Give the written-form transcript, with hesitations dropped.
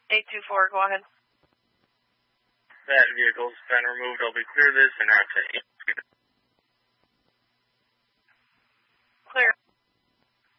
824, go ahead. That vehicle's been removed. I'll be clear this and out to